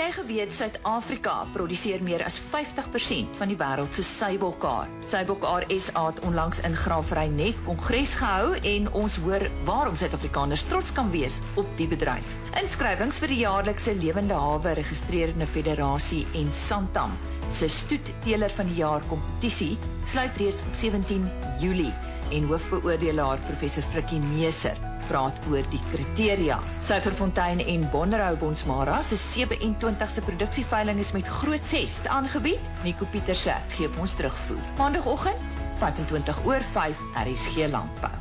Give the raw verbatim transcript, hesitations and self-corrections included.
jy geweet, Suid-Afrika produseer meer as vyftig persent van die wêreld se seibokhaar. Seibokhaar S A het onlangs in Graafry Net kongres gehou en ons hoor waarom Suid-Afrikaners trots kan wees op die bedryf. Inskrywings vir die jaarlikse Lewende Hawe Registrerende Federasie en Santam se stoetteler van die jaar kompetisie sluit reeds op sewentien Julie en hoofbeoordelaar professor Frikkie Meeser praat oor die kriteria. Syferfontein en Bonderhou Bonsmara se sewe-en-twintigste produksieveiling is met groot ses aangebied. Nico Pieterse gee vir ons terugvoer. Maandagoggend, vyf en twintig oor vyf, R S G Landbou.